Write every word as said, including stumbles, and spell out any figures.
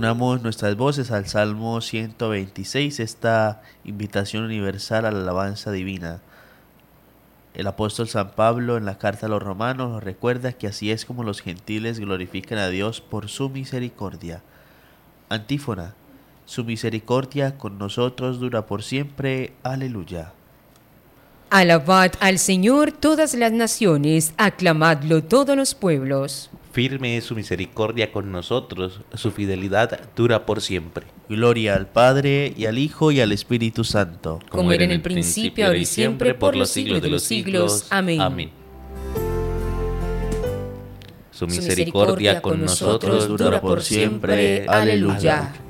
Unamos nuestras voces al Salmo ciento veintiséis, esta invitación universal a la alabanza divina. El apóstol San Pablo en la carta a los romanos nos recuerda que así es como los gentiles glorifican a Dios por su misericordia. Antífona: su misericordia con nosotros dura por siempre. Aleluya. Alabad al Señor todas las naciones, aclamadlo todos los pueblos. Firme es su misericordia con nosotros, su fidelidad dura por siempre. Gloria al Padre, y al Hijo, y al Espíritu Santo. Como era en el principio, ahora y siempre, por los siglos de los siglos. Amén. Amén. Su misericordia con nosotros dura por siempre. Aleluya.